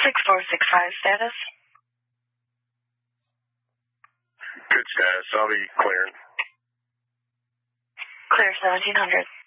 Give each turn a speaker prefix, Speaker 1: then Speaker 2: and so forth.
Speaker 1: 6465 status.
Speaker 2: Good status. I'll be clearing.
Speaker 1: Clear 1700.